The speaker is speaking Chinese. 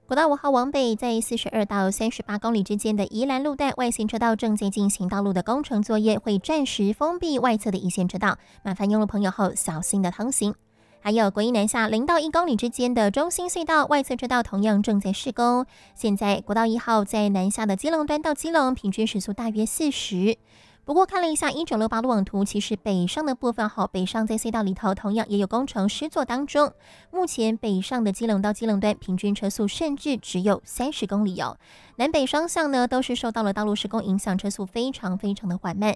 国道5号往北，在42到38公里之间的宜兰路段外线车道正在进行道路的工程作业，会暂时封闭外侧的一线车道，麻烦用路朋友后小心的航行。还有国一南下0到1公里之间的中心隧道外侧车道同样正在施工，现在国道1号在南下的基隆端到基隆，平均时速大约40。不过看了一下1968路网图，其实北上的部分北上在隧道里头同样也有工程施作当中。目前北上的基隆到基隆端平均车速甚至只有30公里哦。南北双向呢都是受到了道路施工影响，车速非常的缓慢。